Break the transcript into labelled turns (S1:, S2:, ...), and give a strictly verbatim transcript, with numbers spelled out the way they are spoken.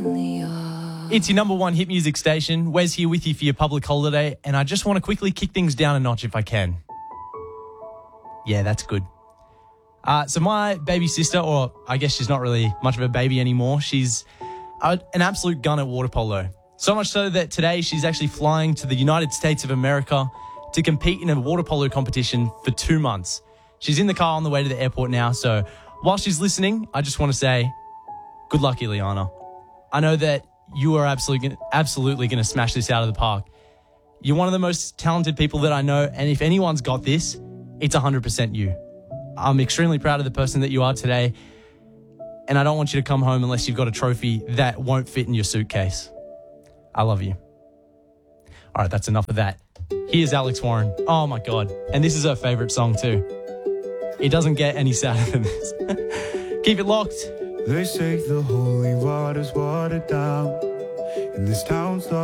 S1: It's your number one hit music station. Wes here with you for your public holiday, and I just want to quickly kick things down a notch if I can. Yeah, that's good. Uh, so my baby sister, or I guess she's not really much of a baby anymore, she's a, an absolute gun at water polo. So much so that today she's actually flying to the United States of America to compete in a water polo competition for two months. She's in the car on the way to the airport now, so while she's listening, I just want to say, good luck, Ileana. I know that you are absolutely, absolutely going to smash this out of the park. You're one of the most talented people that I know, and if anyone's got this, it's one hundred percent you. I'm extremely proud of the person that you are today, and I don't want you to come home unless you've got a trophy that won't fit in your suitcase. I love you. All right, that's enough of that. Here's Alex Warren. Oh, my God. And this is her favourite song, too. It doesn't get any sadder than this. Keep it locked.
S2: They say the holy water's watered down, and this town's